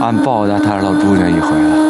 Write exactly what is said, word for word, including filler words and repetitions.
俺抱着他老朱家一回了。